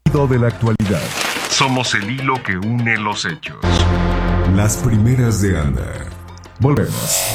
de la actualidad. Somos el hilo que une los hechos. Las primeras de andar. Volvemos.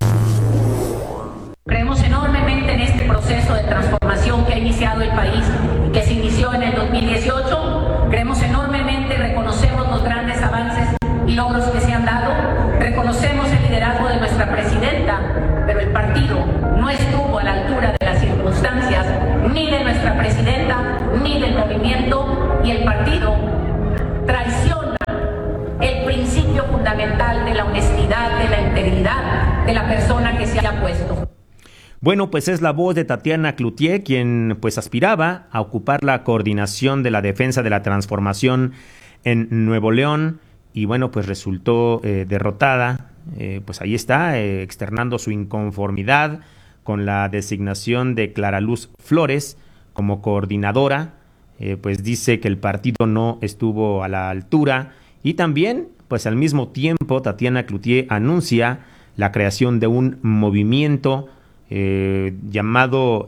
Creemos enormemente en este proceso de transformación que ha iniciado el país y que se inició en el 2018. Creemos enormemente, reconocemos los grandes avances y logros que se han dado. Reconocemos el liderazgo de nuestra presidenta, pero el partido no estuvo a la altura de las circunstancias, ni de nuestra presidenta, ni del movimiento, y el partido traiciona el principio fundamental de la honestidad, de la integridad de la persona que se haya puesto. Bueno, pues es la voz de Tatiana Cloutier, quien pues aspiraba a ocupar la coordinación de la defensa de la transformación en Nuevo León, y bueno, pues resultó derrotada. Pues ahí está, externando su inconformidad con la designación de Clara Luz Flores como coordinadora. Pues dice que el partido no estuvo a la altura, y también, pues al mismo tiempo, Tatiana Cloutier anuncia la creación de un movimiento llamado,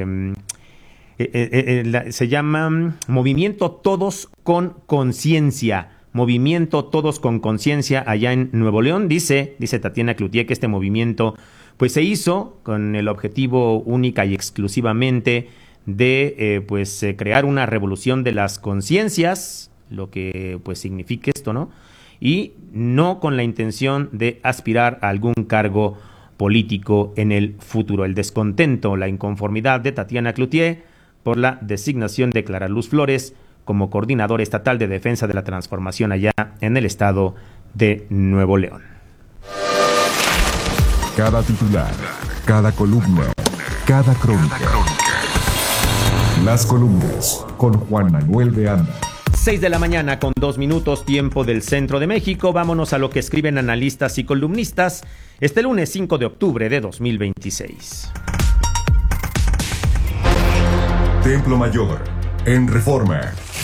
se llama Movimiento Todos con Conciencia. Movimiento Todos con Conciencia allá en Nuevo León. Dice Tatiana Cloutier que este movimiento pues se hizo con el objetivo única y exclusivamente de crear una revolución de las conciencias, lo que pues significa esto, ¿no? Y no con la intención de aspirar a algún cargo político en el futuro. El descontento, la inconformidad de Tatiana Cloutier por la designación de Clara Luz Flores como coordinadora estatal de defensa de la transformación allá en el estado de Nuevo León. Cada titular, cada columna, cada crónica. Las columnas con Juan Manuel de Anda. 6 de la mañana con 2 minutos, tiempo del centro de México. Vámonos a lo que escriben analistas y columnistas este lunes 5 de octubre de 2026. Templo Mayor, en Reforma.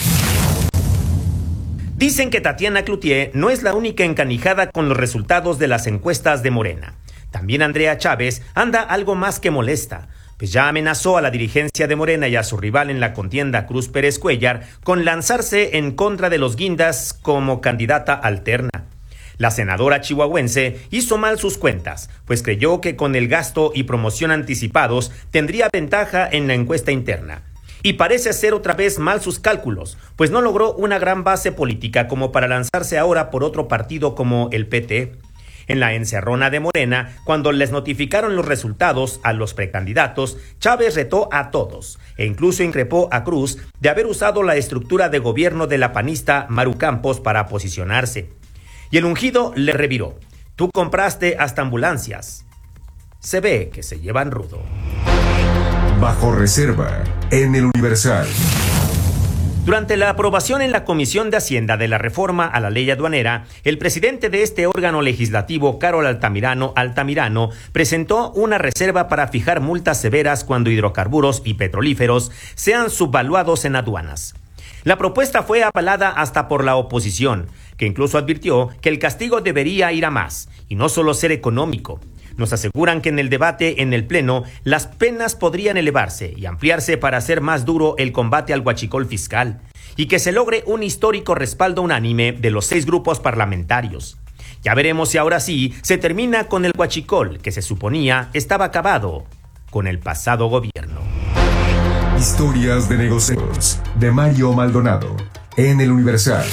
Dicen que Tatiana Cloutier no es la única encanijada con los resultados de las encuestas de Morena. También Andrea Chávez anda algo más que molesta, pues ya amenazó a la dirigencia de Morena y a su rival en la contienda, Cruz Pérez Cuéllar, con lanzarse en contra de los guindas como candidata alterna. La senadora chihuahuense hizo mal sus cuentas, pues creyó que con el gasto y promoción anticipados tendría ventaja en la encuesta interna. Y parece hacer otra vez mal sus cálculos, pues no logró una gran base política como para lanzarse ahora por otro partido como el PT. En la encerrona de Morena, cuando les notificaron los resultados a los precandidatos, Chávez retó a todos e incluso increpó a Cruz de haber usado la estructura de gobierno de la panista Maru Campos para posicionarse. Y el ungido le reviró: tú compraste hasta ambulancias. Se ve que se llevan rudo. Bajo reserva, en el Universal. Durante la aprobación en la Comisión de Hacienda de la reforma a la ley aduanera, el presidente de este órgano legislativo, Carol Altamirano, presentó una reserva para fijar multas severas cuando hidrocarburos y petrolíferos sean subvaluados en aduanas. La propuesta fue avalada hasta por la oposición, que incluso advirtió que el castigo debería ir a más, y no solo ser económico. Nos aseguran que en el debate en el Pleno las penas podrían elevarse y ampliarse para hacer más duro el combate al huachicol fiscal y que se logre un histórico respaldo unánime de los 6 grupos parlamentarios. Ya veremos si ahora sí se termina con el huachicol que se suponía estaba acabado con el pasado gobierno. Historias de negocios de Mario Maldonado en el Universal.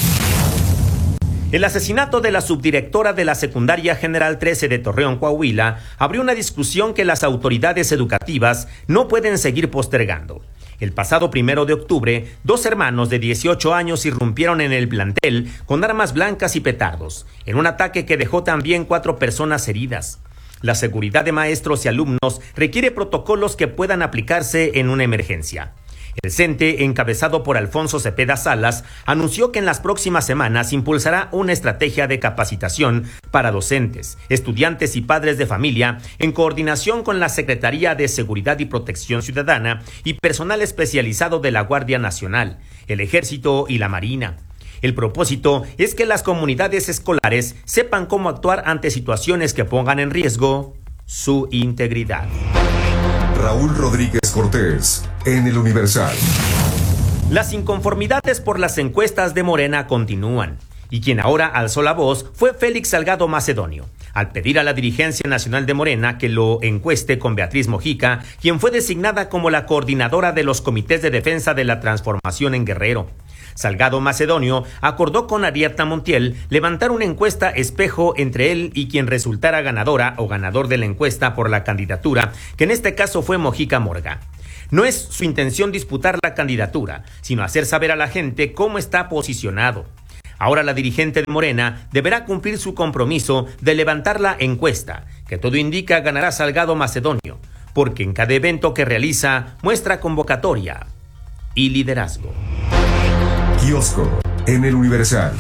El asesinato de la subdirectora de la Secundaria General 13 de Torreón, Coahuila, abrió una discusión que las autoridades educativas no pueden seguir postergando. El pasado 1 de octubre, 2 hermanos de 18 años irrumpieron en el plantel con armas blancas y petardos, en un ataque que dejó también 4 personas heridas. La seguridad de maestros y alumnos requiere protocolos que puedan aplicarse en una emergencia. El CENTE, encabezado por Alfonso Cepeda Salas, anunció que en las próximas semanas impulsará una estrategia de capacitación para docentes, estudiantes y padres de familia en coordinación con la Secretaría de Seguridad y Protección Ciudadana y personal especializado de la Guardia Nacional, el Ejército y la Marina. El propósito es que las comunidades escolares sepan cómo actuar ante situaciones que pongan en riesgo su integridad. Raúl Rodríguez Cortés, en el Universal. Las inconformidades por las encuestas de Morena continúan, y quien ahora alzó la voz fue Félix Salgado Macedonio, al pedir a la dirigencia nacional de Morena que lo encueste con Beatriz Mojica, quien fue designada como la coordinadora de los comités de defensa de la transformación en Guerrero. Salgado Macedonio acordó con Ariadna Montiel levantar una encuesta espejo entre él y quien resultara ganadora o ganador de la encuesta por la candidatura, que en este caso fue Mojica Morga. No es su intención disputar la candidatura, sino hacer saber a la gente cómo está posicionado. Ahora la dirigente de Morena deberá cumplir su compromiso de levantar la encuesta, que todo indica ganará Salgado Macedonio, porque en cada evento que realiza muestra convocatoria y liderazgo. Kiosco en el Universal.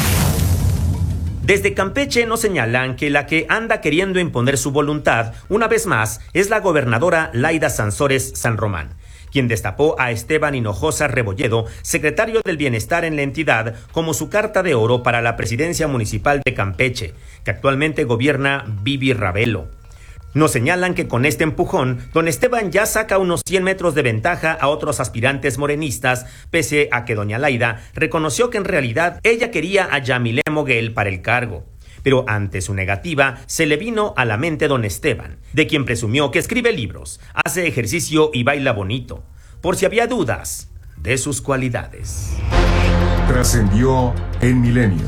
Desde Campeche nos señalan que la que anda queriendo imponer su voluntad, una vez más, es la gobernadora Laida Sansores San Román, quien destapó a Esteban Hinojosa Rebolledo, secretario del Bienestar en la entidad, como su carta de oro para la presidencia municipal de Campeche, que actualmente gobierna Vivi Ravelo. Nos señalan que con este empujón, don Esteban ya saca unos 100 metros de ventaja a otros aspirantes morenistas, pese a que doña Laida reconoció que en realidad ella quería a Yamilé Moguel para el cargo. Pero ante su negativa, se le vino a la mente don Esteban, de quien presumió que escribe libros, hace ejercicio y baila bonito, por si había dudas de sus cualidades. Trascendió en Milenio.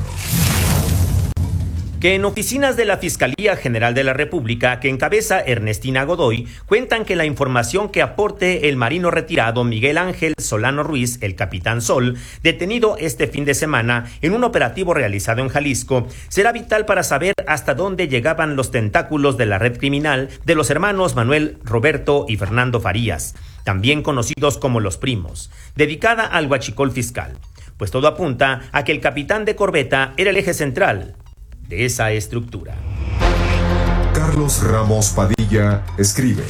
Que en oficinas de la Fiscalía General de la República, que encabeza Ernestina Godoy, cuentan que la información que aporte el marino retirado Miguel Ángel Solano Ruiz, el Capitán Sol, detenido este fin de semana en un operativo realizado en Jalisco, será vital para saber hasta dónde llegaban los tentáculos de la red criminal de los hermanos Manuel, Roberto y Fernando Farías, también conocidos como Los Primos, dedicada al huachicol fiscal. Pues todo apunta a que el capitán de corbeta era el eje central de esa estructura. Carlos Ramos Padilla escribe.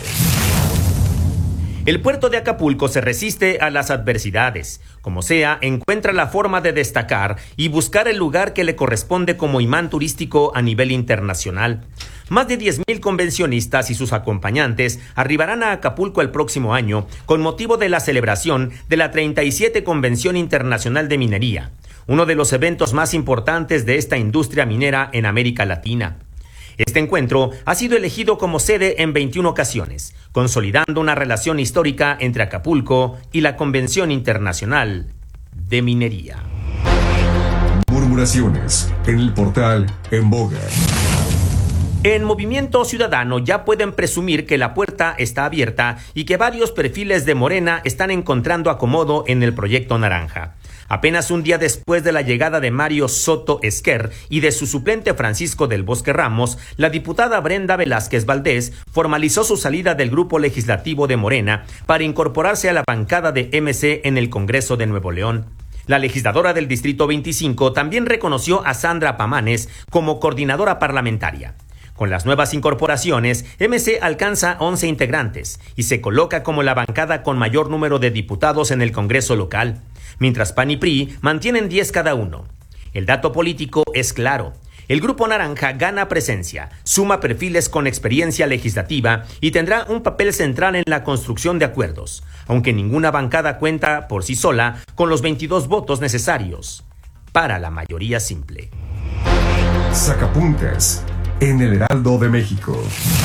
El puerto de Acapulco se resiste a las adversidades. Como sea, encuentra la forma de destacar y buscar el lugar que le corresponde como imán turístico a nivel internacional. Más de 10,000 convencionistas y sus acompañantes arribarán a Acapulco el próximo año con motivo de la celebración de la 37 Convención Internacional de Minería, uno de los eventos más importantes de esta industria minera en América Latina. Este encuentro ha sido elegido como sede en 21 ocasiones, consolidando una relación histórica entre Acapulco y la Convención Internacional de Minería. Murmuraciones en el portal En Boga. En Movimiento Ciudadano ya pueden presumir que la puerta está abierta y que varios perfiles de Morena están encontrando acomodo en el Proyecto Naranja. Apenas un día después de la llegada de Mario Soto Esquer y de su suplente Francisco del Bosque Ramos, la diputada Brenda Velázquez Valdés formalizó su salida del grupo legislativo de Morena para incorporarse a la bancada de MC en el Congreso de Nuevo León. La legisladora del Distrito 25 también reconoció a Sandra Pamanes como coordinadora parlamentaria. Con las nuevas incorporaciones, MC alcanza 11 integrantes y se coloca como la bancada con mayor número de diputados en el Congreso local, mientras PAN y PRI mantienen 10 cada uno. El dato político es claro. El Grupo Naranja gana presencia, suma perfiles con experiencia legislativa y tendrá un papel central en la construcción de acuerdos, aunque ninguna bancada cuenta por sí sola con los 22 votos necesarios para la mayoría simple. Sacapuntas en el Heraldo de México.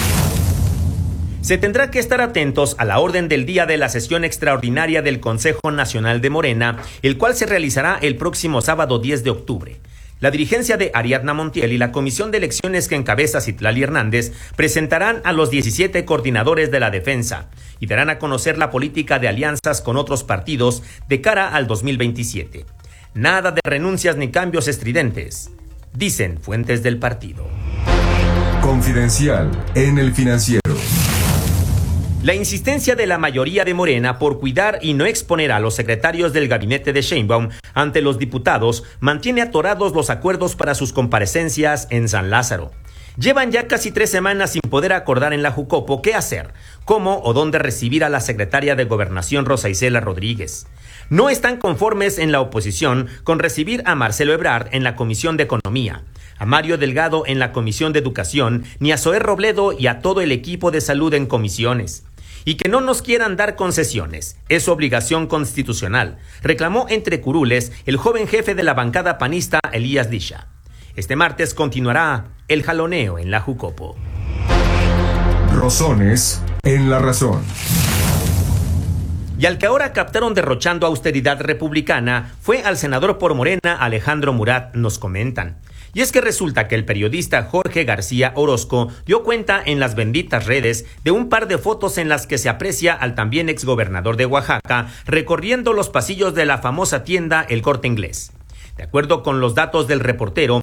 Se tendrá que estar atentos a la orden del día de la sesión extraordinaria del Consejo Nacional de Morena, el cual se realizará el próximo sábado 10 de octubre. La dirigencia de Ariadna Montiel y la comisión de elecciones que encabeza Citlali Hernández presentarán a los 17 coordinadores de la defensa y darán a conocer la política de alianzas con otros partidos de cara al 2027. Nada de renuncias ni cambios estridentes, dicen fuentes del partido. Confidencial en El Financiero. La insistencia de la mayoría de Morena por cuidar y no exponer a los secretarios del gabinete de Sheinbaum ante los diputados mantiene atorados los acuerdos para sus comparecencias en San Lázaro. Llevan ya casi 3 semanas sin poder acordar en la Jucopo qué hacer, cómo o dónde recibir a la secretaria de Gobernación Rosa Isela Rodríguez. No están conformes en la oposición con recibir a Marcelo Ebrard en la Comisión de Economía, a Mario Delgado en la Comisión de Educación, ni a Zoé Robledo y a todo el equipo de salud en comisiones. Y que no nos quieran dar concesiones, es su obligación constitucional, reclamó entre curules el joven jefe de la bancada panista Elías Disha. Este martes continuará el jaloneo en la Jucopo. Rozones en la razón. Y al que ahora captaron derrochando austeridad republicana fue al senador por Morena Alejandro Murat, nos comentan. Y es que resulta que el periodista Jorge García Orozco dio cuenta en las benditas redes de un par de fotos en las que se aprecia al también exgobernador de Oaxaca recorriendo los pasillos de la famosa tienda El Corte Inglés. De acuerdo con los datos del reportero,